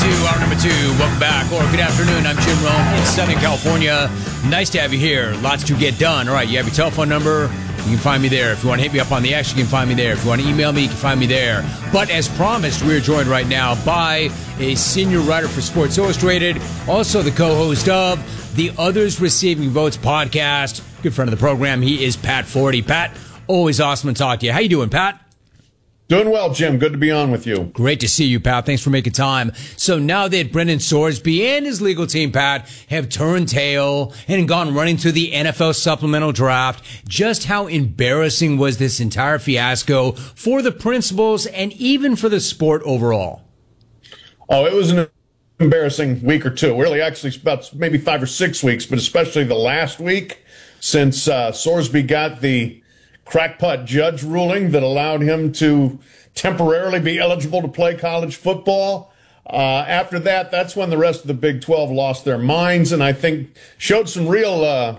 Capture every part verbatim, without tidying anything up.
to hour number two. Welcome back, or good afternoon. I'm Jim Rome in Southern California. Nice to have you here. Lots to get done. All right, you have your telephone number. You can find me there. If you want to hit me up on the X, you can find me there. If you want to email me, you can find me there. But as promised, we are joined right now by a senior writer for Sports Illustrated, also the co-host of the Others Receiving Votes podcast. Good friend of the program. He is Pat Forde. Pat, always awesome to talk to you. How you doing, Pat? Doing well, Jim. Good to be on with you. Great to see you, Pat. Thanks for making time. So now that Brendan Sorsby and his legal team, Pat, have turned tail and gone running to the N F L supplemental draft, just how embarrassing was this entire fiasco for the principals and even for the sport overall? Oh, it was an embarrassing week or two. Really, actually, about maybe five or six weeks, but especially the last week since uh, Sorsby got the crackpot judge ruling that allowed him to temporarily be eligible to play college football. Uh, after that, that's when the rest of the Big twelve lost their minds and I think showed some real uh,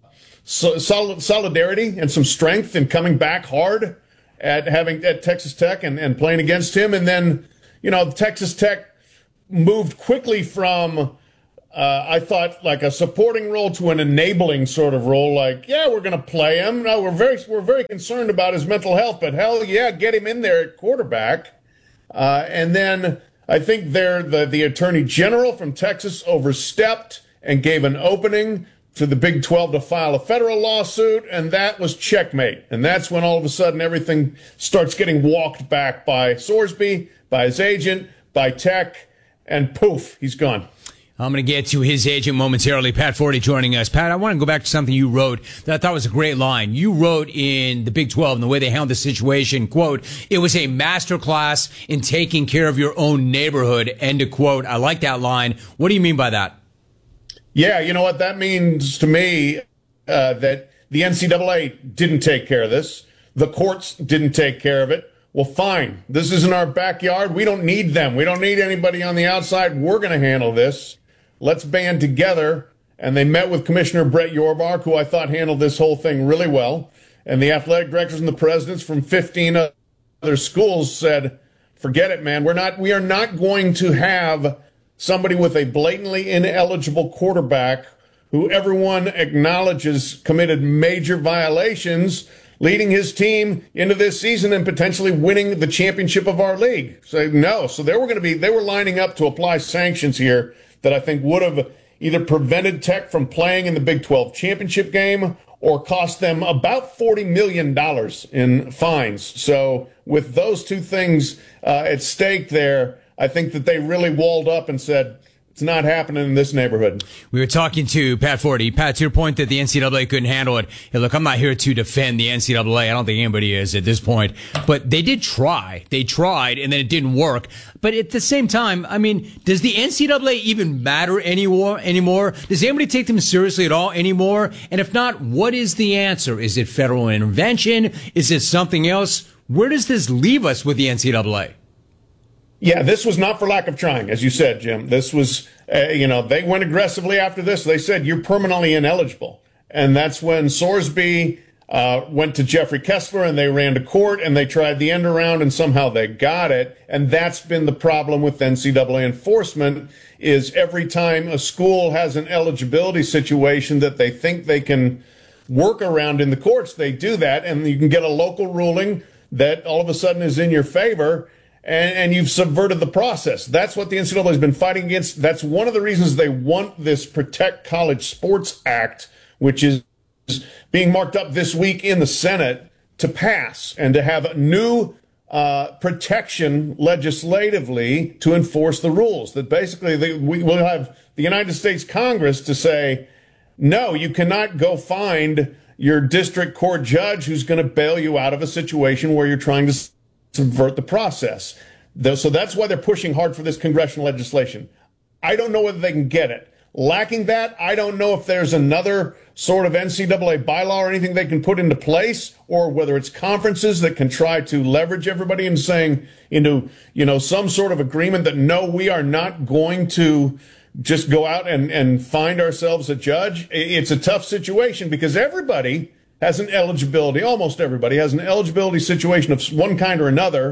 so, solid, solidarity and some strength in coming back hard at having at Texas Tech and, and playing against him. And then, you know, Texas Tech moved quickly from Uh, I thought like a supporting role to an enabling sort of role. Like, yeah, we're going to play him. No, we're very we're very concerned about his mental health, but hell yeah, get him in there at quarterback. Uh, and then I think there the the attorney general from Texas overstepped and gave an opening to the Big twelve to file a federal lawsuit, and that was checkmate. And that's when all of a sudden everything starts getting walked back by Sorsby, by his agent, by Tech, and poof, he's gone. I'm going to get to his agent momentarily. Pat Forde joining us. Pat, I want to go back to something you wrote that I thought was a great line. You wrote in the Big twelve and the way they handled the situation, quote, "It was a masterclass in taking care of your own neighborhood," end of quote. I like that line. What do you mean by that? Yeah, you know what that means to me, uh, that the N C double A didn't take care of this. The courts didn't take care of it. Well, fine. This isn't our backyard. We don't need them. We don't need anybody on the outside. We're going to handle this. Let's band together. And they met with Commissioner Brett Yormark, who I thought handled this whole thing really well. And the athletic directors and the presidents from fifteen other schools said, forget it, man. We're not, we are not going to have somebody with a blatantly ineligible quarterback who everyone acknowledges committed major violations, leading his team into this season and potentially winning the championship of our league. So no. So they were going to be, they were lining up to apply sanctions here that I think would have either prevented Tech from playing in the Big twelve championship game or cost them about forty million dollars in fines. So with those two things uh, at stake there, I think that they really walled up and said, it's not happening in this neighborhood. We were talking to Pat Forde. Pat, to your point that the N C double A couldn't handle it. Hey, look, I'm not here to defend the N C double A. I don't think anybody is at this point. But they did try. They tried, and then it didn't work. But at the same time, I mean, does the N C double A even matter anymore? Anymore? Does anybody take them seriously at all anymore? And if not, what is the answer? Is it federal intervention? Is it something else? Where does this leave us with the N C double A? Yeah, this was not for lack of trying, as you said, Jim. This was, uh, you know, they went aggressively after this. They said, you're permanently ineligible. And that's when Sorsby uh, went to Jeffrey Kessler and they ran to court and they tried the end around and somehow they got it. And that's been the problem with N C double A enforcement is every time a school has an eligibility situation that they think they can work around in the courts, they do that. And you can get a local ruling that all of a sudden is in your favor. And, and you've subverted the process. That's what the N C double A has been fighting against. That's one of the reasons they want this Protect College Sports Act, which is being marked up this week in the Senate, to pass and to have new uh, protection legislatively to enforce the rules. That basically they, we will have the United States Congress to say, no, you cannot go find your district court judge who's going to bail you out of a situation where you're trying to subvert the process. So that's why they're pushing hard for this congressional legislation. I don't know whether they can get it. Lacking that, I don't know if there's another sort of N C double A bylaw or anything they can put into place, or whether it's conferences that can try to leverage everybody into saying, into, you know, some sort of agreement that no, we are not going to just go out and, and find ourselves a judge. It's a tough situation because everybody has an eligibility, almost everybody has an eligibility situation of one kind or another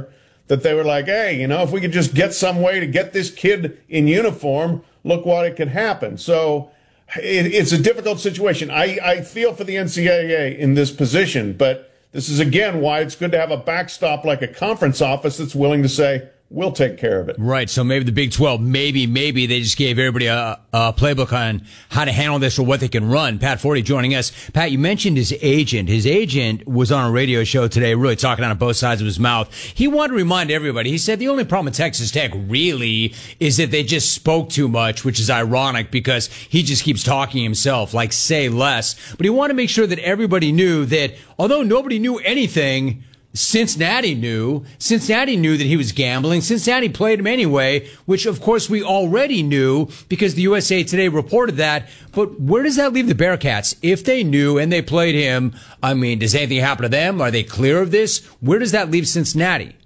that they were like, hey, you know, if we could just get some way to get this kid in uniform, look what it could happen. So it, it's a difficult situation. I, I feel for the N C double A in this position, but this is, again, why it's good to have a backstop like a conference office that's willing to say, we'll take care of it. Right. So maybe the Big twelve, maybe, maybe they just gave everybody a, a playbook on how to handle this or what they can run. Pat Forty joining us. Pat, you mentioned his agent. His agent was on a radio show today, really talking out of both sides of his mouth. He wanted to remind everybody. He said the only problem with Texas Tech really is that they just spoke too much, which is ironic because he just keeps talking himself, like say less. But he wanted to make sure that everybody knew that although nobody knew anything, Cincinnati knew. Cincinnati knew that he was gambling. Cincinnati played him anyway, which of course we already knew because the U S A Today reported that. But where does that leave the Bearcats? If they knew and they played him, I mean, does anything happen to them? Are they clear of this? Where does that leave Cincinnati?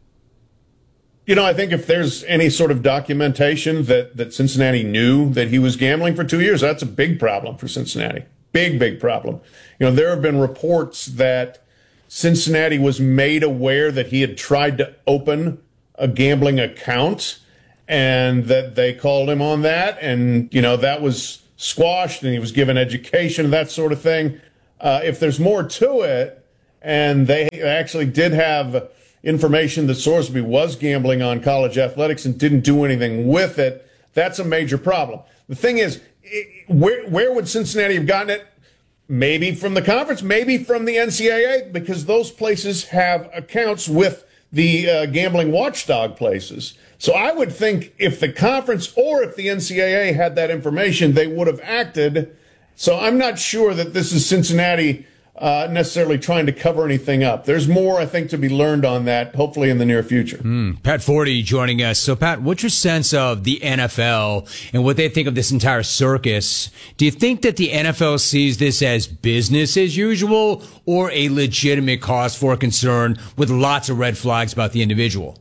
You know, I think if there's any sort of documentation that, that Cincinnati knew that he was gambling for two years, that's a big problem for Cincinnati. Big, big problem. You know, there have been reports that Cincinnati was made aware that he had tried to open a gambling account and that they called him on that. And, you know, that was squashed and he was given education, that sort of thing. Uh, if there's more to it and they actually did have information that Sorsby was gambling on college athletics and didn't do anything with it, that's a major problem. The thing is, where, where would Cincinnati have gotten it? Maybe from the conference, maybe from the N C double A, because those places have accounts with the uh, gambling watchdog places. So I would think if the conference or if the N C double A had that information, they would have acted. So I'm not sure that this is Cincinnati uh, necessarily trying to cover anything up. There's more, I think, to be learned on that, hopefully in the near future. Mm, Pat Forty joining us. So, Pat, what's your sense of the N F L and what they think of this entire circus? Do you think that the N F L sees this as business as usual or a legitimate cause for concern with lots of red flags about the individual?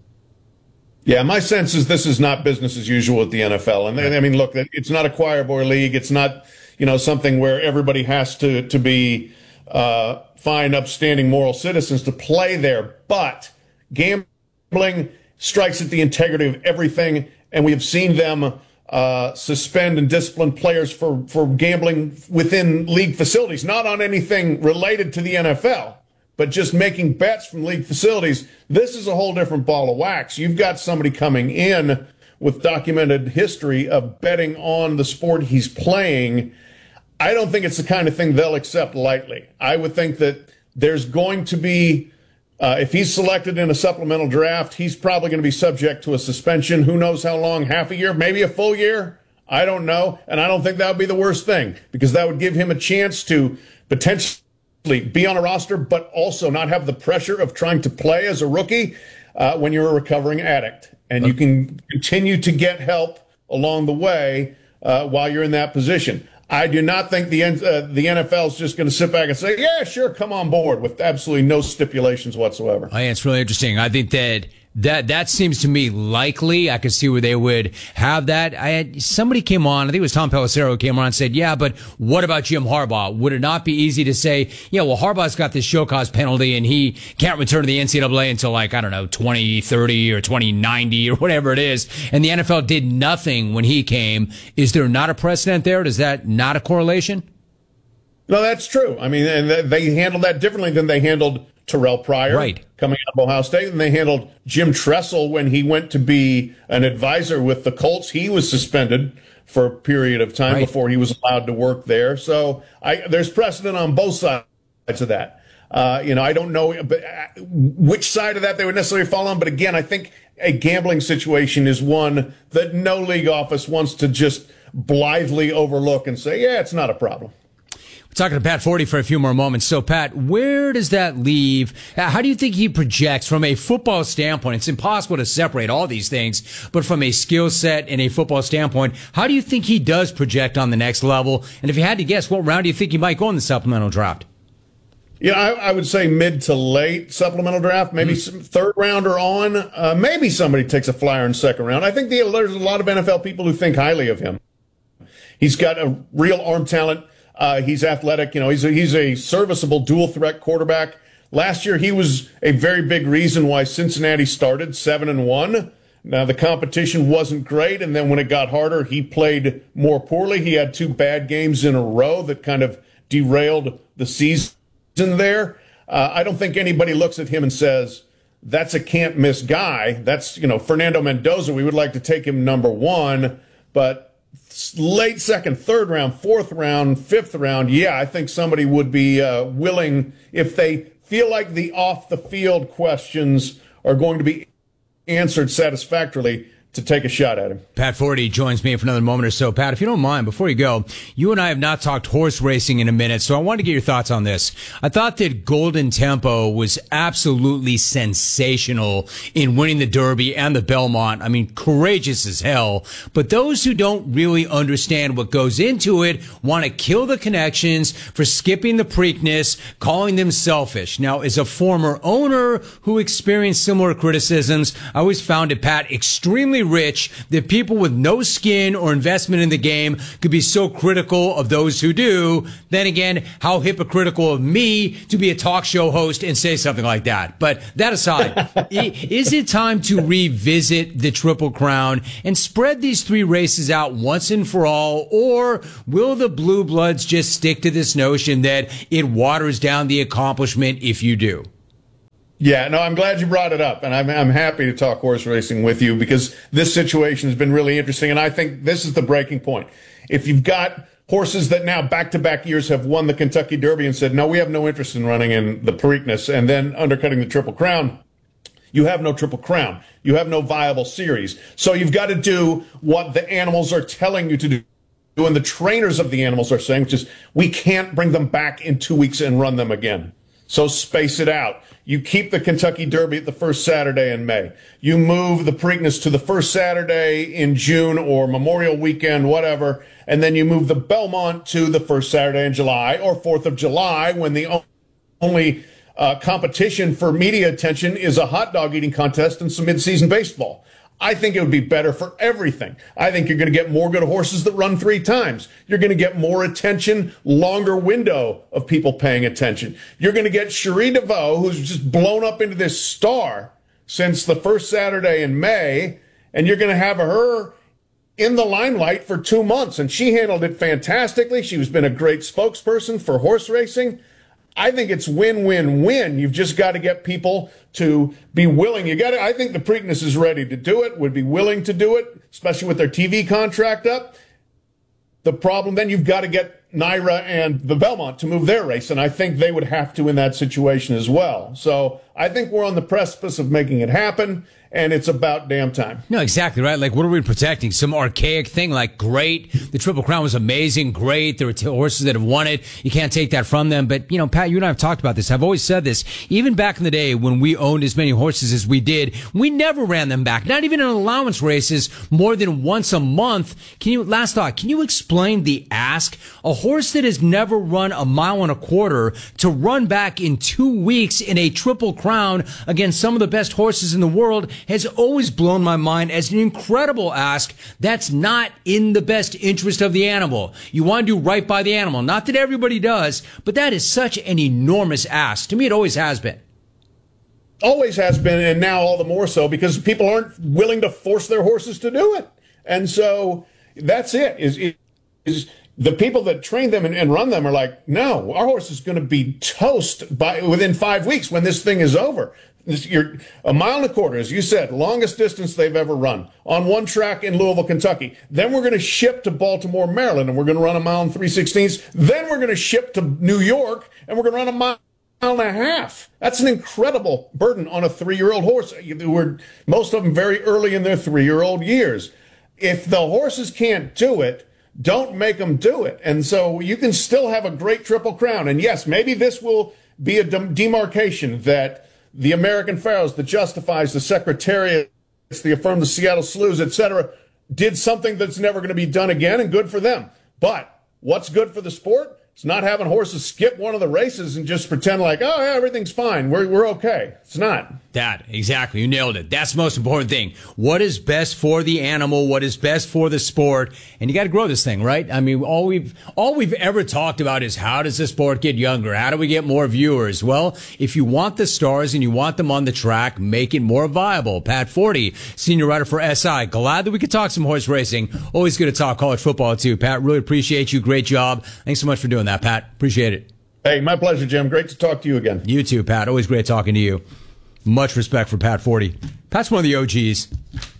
Yeah, my sense is this is not business as usual at the N F L. And I mean, look, it's not a choir boy league. It's not, you know, something where everybody has to, to be uh, fine, upstanding moral citizens to play there. But gambling strikes at the integrity of everything. And we have seen them uh, suspend and discipline players for, for gambling within league facilities, not on anything related to the N F L, but just making bets from league facilities. This is a whole different ball of wax. You've got somebody coming in with documented history of betting on the sport he's playing. I don't think it's the kind of thing they'll accept lightly. I would think that there's going to be, uh, if he's selected in a supplemental draft, he's probably going to be subject to a suspension. Who knows how long, half a year, maybe a full year? I don't know. And I don't think that would be the worst thing because that would give him a chance to potentially be on a roster, but also not have the pressure of trying to play as a rookie uh, when you're a recovering addict. And you can continue to get help along the way uh, while you're in that position. I do not think the uh, the N F L is just going to sit back and say, yeah, sure, come on board with absolutely no stipulations whatsoever. I think it's really interesting. I think that That that seems to me likely. I could see where they would have that. I had somebody came on, I think it was Tom Pelissero who came on and said, yeah, but what about Jim Harbaugh? Would it not be easy to say, yeah, well, Harbaugh's got this show cause penalty and he can't return to the N C double A until like, I don't know, twenty thirty or twenty ninety or whatever it is. And the N F L did nothing when he came. Is there not a precedent there? Is that not a correlation? No, that's true. I mean, and they handled that differently than they handled Terrell Pryor, right, coming out of Ohio State, and they handled Jim Tressel when he went to be an advisor with the Colts. He was suspended for a period of time right. before he was allowed to work there. So I, there's precedent on both sides of that. Uh, you know, I don't know which side of that they would necessarily fall on, but again, I think a gambling situation is one that no league office wants to just blithely overlook and say, yeah, it's not a problem. Talking to Pat Forty for a few more moments. So, Pat, where does that leave? How do you think he projects from a football standpoint? It's impossible to separate all these things, but from a skill set and a football standpoint, how do you think he does project on the next level? And if you had to guess, what round do you think he might go in the supplemental draft? Yeah, I, I would say mid to late supplemental draft, maybe mm. some third rounder on. Uh, maybe somebody takes a flyer in second round. I think the, there's a lot of N F L people who think highly of him. He's got a real arm talent. Uh, he's athletic. You know, he's a, he's a serviceable dual threat quarterback. Last year, he was a very big reason why Cincinnati started seven and one. Now, the competition wasn't great, and then when it got harder, he played more poorly. He had two bad games in a row that kind of derailed the season there. Uh, I don't think anybody looks at him and says, that's a can't-miss guy. That's, you know, Fernando Mendoza. We would like to take him number one, but late second, third round, fourth round, fifth round, yeah, I think somebody would be uh, willing, if they feel like the off-the-field questions are going to be answered satisfactorily, to take a shot at him. Pat Forty joins me for another moment or so. Pat, if you don't mind, before you go, you and I have not talked horse racing in a minute, so I wanted to get your thoughts on this. I thought that Golden Tempo was absolutely sensational in winning the Derby and the Belmont. I mean, courageous as hell. But those who don't really understand what goes into it want to kill the connections for skipping the Preakness, calling them selfish. Now, as a former owner who experienced similar criticisms, I always found it, Pat, extremely rich that people with no skin or investment in the game could be so critical of those who do. Then again, how hypocritical of me to be a talk show host and say something like that. But that aside, is it time to revisit the Triple Crown and spread these three races out once and for all? Or will the Blue Bloods just stick to this notion that it waters down the accomplishment if you do? Yeah, no, I'm glad you brought it up, and I'm I'm happy to talk horse racing with you because this situation has been really interesting, and I think this is the breaking point. If you've got horses that now back-to-back years have won the Kentucky Derby and said, no, we have no interest in running in the Preakness, and then undercutting the Triple Crown, you have no Triple Crown. You have no viable series. So you've got to do what the animals are telling you to do. And the trainers of the animals are saying, which is, we can't bring them back in two weeks and run them again. So space it out. You keep the Kentucky Derby at the first Saturday in May. You move the Preakness to the first Saturday in June or Memorial Weekend, whatever. And then you move the Belmont to the first Saturday in July or fourth of July when the only uh, competition for media attention is a hot dog eating contest and some midseason baseball. I think it would be better for everything. I think you're going to get more good horses that run three times. You're going to get more attention, longer window of people paying attention. You're going to get Cherie DeVaux, who's just blown up into this star since the first Saturday in May, and you're going to have her in the limelight for two months. And she handled it fantastically. She's been a great spokesperson for horse racing. I think it's win-win-win. You've just got to get people to be willing. You got to, I think the Preakness is ready to do it, would be willing to do it, especially with their T V contract up. The problem, then you've got to get Naira and the Belmont to move their race, and I think they would have to in that situation as well. So I think we're on the precipice of making it happen, and it's about damn time. No, exactly right. Like, what are we protecting? Some archaic thing like, great, the Triple Crown was amazing, great, there were horses that have won it, you can't take that from them. But, you know, Pat, you and I have talked about this. I've always said this. Even back in the day when we owned as many horses as we did, we never ran them back, not even in allowance races, more than once a month. Can you, last thought, can you explain the ask? A horse that has never run a mile and a quarter to run back in two weeks in a Triple Crown against some of the best horses in the world has always blown my mind as an incredible ask. That's not in the best interest of the animal. You want to do right by the animal. Not that everybody does, but that is such an enormous ask. To me, it always has been. Always has been, and now all the more so because people aren't willing to force their horses to do it. And so that's it. Is, is the people that train them and, and run them are like, no, our horse is going to be toast by within five weeks when this thing is over. This, you're a mile and a quarter, as you said, longest distance they've ever run on one track in Louisville, Kentucky. Then we're going to ship to Baltimore, Maryland, and we're going to run a mile and three sixteenths. Then we're going to ship to New York, and we're going to run a mile and a half. That's an incredible burden on a three-year-old horse. We're, most of them very early in their three-year-old years. If the horses can't do it, don't make them do it. And so you can still have a great Triple Crown. And yes, maybe this will be a demarcation that the American Pharaohs, the Justifies, the Secretariats, the Affirm, the Seattle Slews, et cetera, did something that's never going to be done again, and good for them. But what's good for the sport? It's not having horses skip one of the races and just pretend like, oh, yeah, everything's fine. We're, we're okay. It's not. That, exactly. You nailed it. That's the most important thing. What is best for the animal? What is best for the sport? And you got to grow this thing, right? I mean, all we've, all we've ever talked about is how does the sport get younger? How do we get more viewers? Well, if you want the stars and you want them on the track, make it more viable. Pat Forty, senior writer for S I. Glad that we could talk some horse racing. Always good to talk college football too. Pat, really appreciate you. Great job. Thanks so much for doing that, Pat. Appreciate it. Hey, my pleasure, Jim. Great to talk to you again. You too, Pat. Always great talking to you. Much respect for Pat Forty. Pat's one of the O Gs.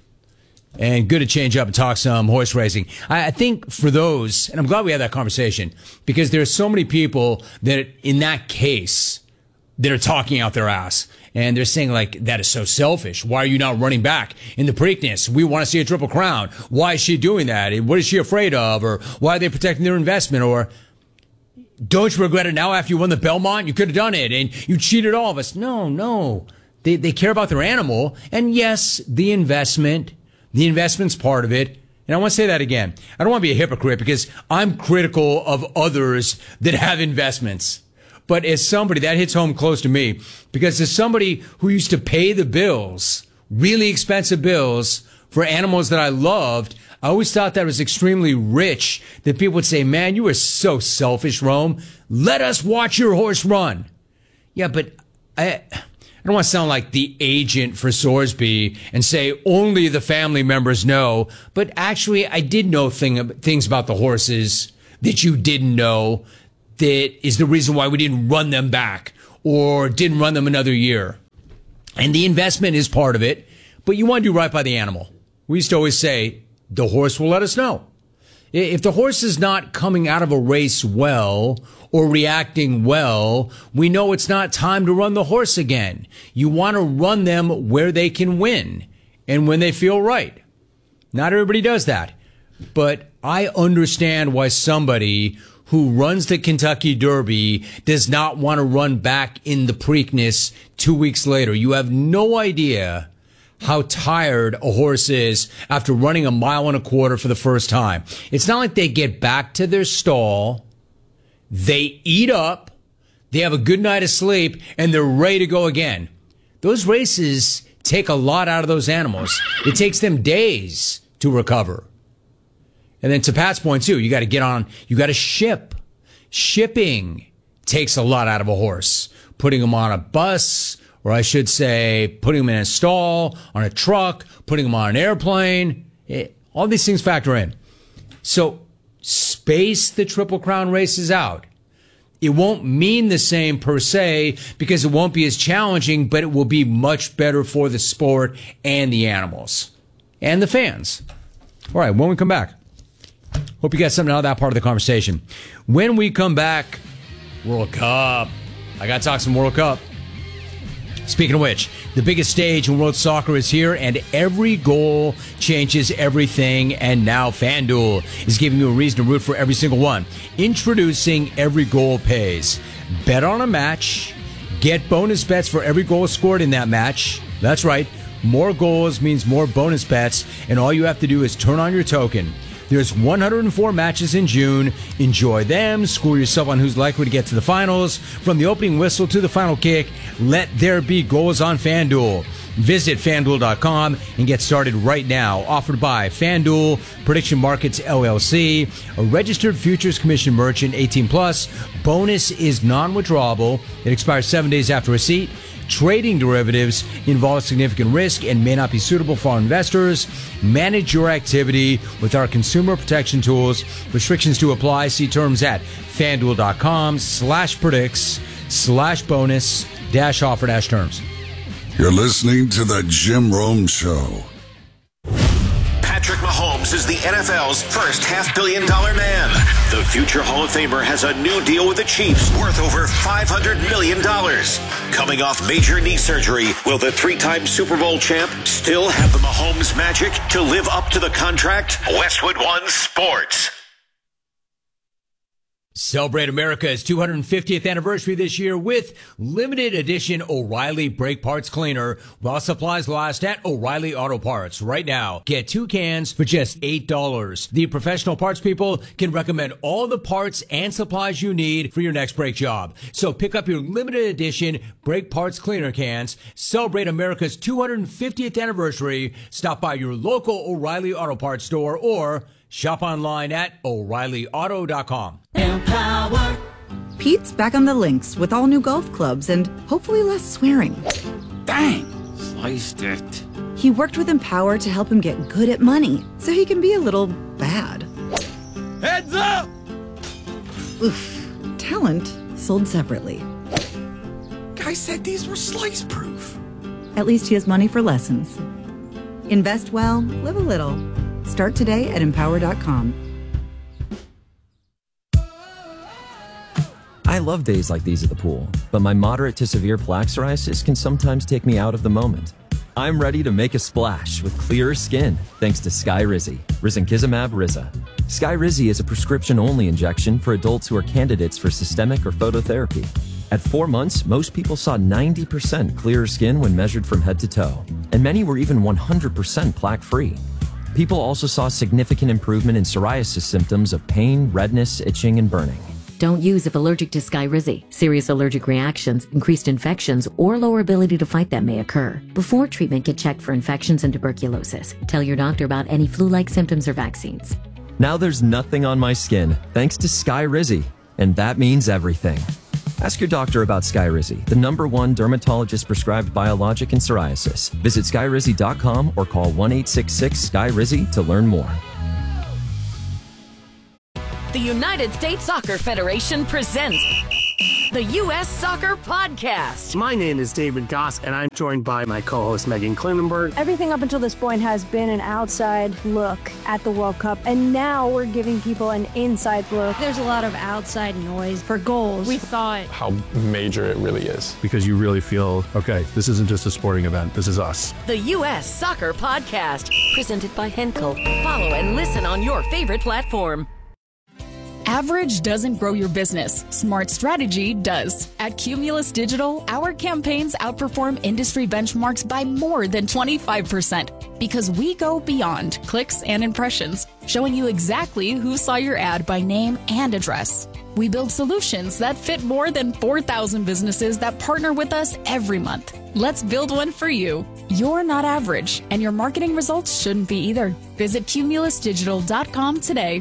And good to change up and talk some horse racing. I, I think for those, and I'm glad we had that conversation, because there are so many people that in that case, that are talking out their ass. And they're saying, like, that is so selfish. Why are you not running back in the Preakness? We want to see a Triple Crown. Why is she doing that? What is she afraid of? Or why are they protecting their investment? Or don't you regret it now after you won the Belmont? You could have done it, and you cheated all of us. No, no. They they care about their animal, and yes, the investment, the investment's part of it. And I want to say that again. I don't want to be a hypocrite because I'm critical of others that have investments. But as somebody, that hits home close to me, because as somebody who used to pay the bills, really expensive bills for animals that I loved, I always thought that was extremely rich, that people would say, man, you are so selfish, Rome. Let us watch your horse run. Yeah, but I... I don't want to sound like the agent for Sorsby and say only the family members know, but actually I did know thing, things about the horses that you didn't know that is the reason why we didn't run them back or didn't run them another year. And the investment is part of it, but you want to do right by the animal. We used to always say the horse will let us know. If the horse is not coming out of a race well or reacting well, we know it's not time to run the horse again. You want to run them where they can win and when they feel right. Not everybody does that. But I understand why somebody who runs the Kentucky Derby does not want to run back in the Preakness two weeks later. You have no idea how tired a horse is after running a mile and a quarter for the first time. It's not like they get back to their stall, they eat up, they have a good night of sleep, and they're ready to go again. Those races take a lot out of those animals. It takes them days to recover. And then to Pat's point too, you got to get on, you got to ship. Shipping takes a lot out of a horse. Putting them on a bus, or I should say, putting them in a stall, on a truck, putting them on an airplane. It, all these things factor in. So space the Triple Crown races out. It won't mean the same per se because it won't be as challenging, but it will be much better for the sport and the animals and the fans. All right, when we come back, hope you got something out of that part of the conversation. When we come back, World Cup. I got to talk some World Cup. Speaking of which, the biggest stage in world soccer is here, and every goal changes everything. And now FanDuel is giving you a reason to root for every single one. Introducing Every Goal Pays. Bet on a match. Get bonus bets for every goal scored in that match. That's right. More goals means more bonus bets, and all you have to do is turn on your token. There's one hundred four matches in June. Enjoy them. Score yourself on who's likely to get to the finals. From the opening whistle to the final kick, let there be goals on FanDuel. Visit FanDuel dot com and get started right now. Offered by FanDuel, Prediction Markets, L L C, a registered futures commission merchant, eighteen plus. Bonus is non-withdrawable. It expires seven days after receipt. Trading derivatives involves significant risk and may not be suitable for all investors. Manage your activity with our consumer protection tools. Restrictions to apply. See terms at FanDuel.com slash predicts slash bonus dash offer dash terms. You're listening to the Jim Rome Show. Patrick Mahomes is the N F L's first half-billion dollar man. The future Hall of Famer has a new deal with the Chiefs worth over five hundred million dollars. Coming off major knee surgery, will the three-time Super Bowl champ still have the Mahomes magic to live up to the contract? Westwood One Sports. Celebrate America's two hundred fiftieth anniversary this year with limited edition O'Reilly Brake Parts Cleaner while supplies last at O'Reilly Auto Parts. Right now, get two cans for just eight dollars. The professional parts people can recommend all the parts and supplies you need for your next brake job. So pick up your limited edition Brake Parts Cleaner cans. Celebrate America's two hundred fiftieth anniversary. Stop by your local O'Reilly Auto Parts store or shop online at O'Reilly Auto dot com. Empower. Pete's back on the links with all new golf clubs and hopefully less swearing. Dang, sliced it. He worked with Empower to help him get good at money so he can be a little bad. Heads up! Oof. Talent sold separately. Guy said these were slice proof. At least he has money for lessons. Invest well, live a little. Start today at empower dot com. I love days like these at the pool, but my moderate to severe plaque psoriasis can sometimes take me out of the moment. I'm ready to make a splash with clearer skin thanks to Skyrizi, risankizumab Riza. Skyrizi is a prescription-only injection for adults who are candidates for systemic or phototherapy. At four months, most people saw ninety percent clearer skin when measured from head to toe, and many were even one hundred percent plaque-free. People also saw significant improvement in psoriasis symptoms of pain, redness, itching, and burning. Don't use if allergic to Skyrizi. Serious allergic reactions, increased infections, or lower ability to fight them may occur. Before treatment, get checked for infections and tuberculosis. Tell your doctor about any flu-like symptoms or vaccines. Now there's nothing on my skin thanks to Skyrizi, and that means everything. Ask your doctor about Skyrizi, the number one dermatologist-prescribed biologic in psoriasis. Visit skyrizi dot com or call one eight six six Sky Rizi to learn more. The United States Soccer Federation presents the U S Soccer Podcast. My name is David Goss, and I'm joined by my co-host Megan Klinenberg. Everything up until this point has been an outside look at the World Cup, and now we're giving people an inside look. There's a lot of outside noise for goals. We thought how major it really is. Because you really feel, okay, this isn't just a sporting event, this is us. The U S Soccer Podcast, presented by Henkel. Follow and listen on your favorite platform. Average doesn't grow your business. Smart strategy does. At Cumulus Digital, our campaigns outperform industry benchmarks by more than twenty-five percent because we go beyond clicks and impressions, showing you exactly who saw your ad by name and address. We build solutions that fit more than four thousand businesses that partner with us every month. Let's build one for you. You're not average, and your marketing results shouldn't be either. Visit cumulus digital dot com today.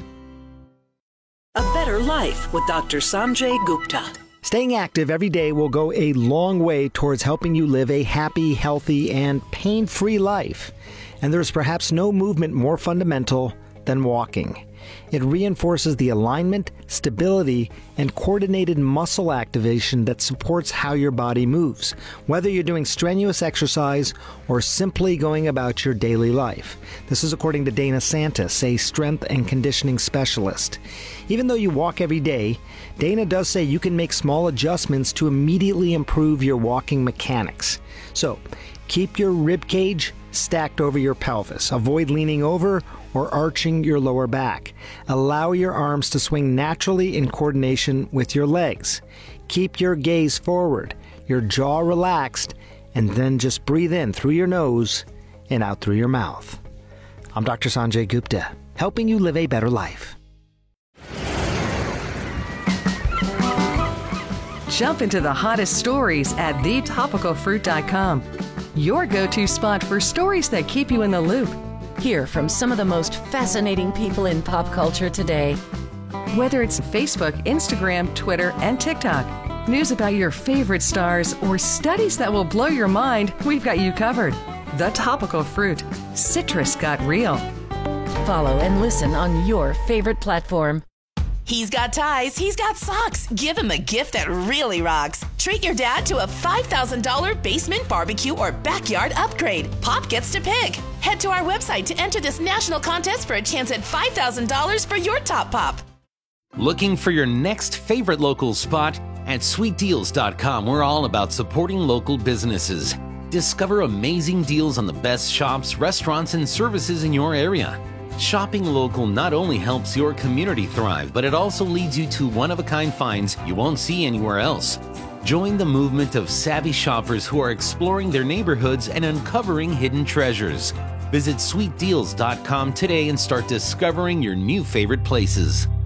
A Better Life with Doctor Sanjay Gupta. Staying active every day will go a long way towards helping you live a happy, healthy, and pain-free life. And there's perhaps no movement more fundamental than walking. It reinforces the alignment, stability, and coordinated muscle activation that supports how your body moves, whether you're doing strenuous exercise or simply going about your daily life. This is according to Dana Santis, a strength and conditioning specialist. Even though you walk every day, Dana does say you can make small adjustments to immediately improve your walking mechanics. So, keep your rib cage stacked over your pelvis. Avoid leaning over or arching your lower back. Allow your arms to swing naturally in coordination with your legs. Keep your gaze forward, your jaw relaxed, and then just breathe in through your nose and out through your mouth. I'm Doctor Sanjay Gupta, helping you live a better life. Jump into the hottest stories at the topical fruit dot com. Your go-to spot for stories that keep you in the loop. Hear from some of the most fascinating people in pop culture today. Whether it's Facebook, Instagram, Twitter, and TikTok, news about your favorite stars, or studies that will blow your mind, we've got you covered. The Topical Fruit. Citrus got real. Follow and listen on your favorite platform. He's got ties, he's got socks. Give him a gift that really rocks. Treat your dad to a five thousand dollars basement barbecue or backyard upgrade. Pop gets to pick. Head to our website to enter this national contest for a chance at five thousand dollars for your top pop. Looking for your next favorite local spot? At sweet deals dot com, we're all about supporting local businesses. Discover amazing deals on the best shops, restaurants, and services in your area. Shopping local not only helps your community thrive, but it also leads you to one-of-a-kind finds you won't see anywhere else. Join the movement of savvy shoppers who are exploring their neighborhoods and uncovering hidden treasures. Visit sweet deals dot com today and start discovering your new favorite places.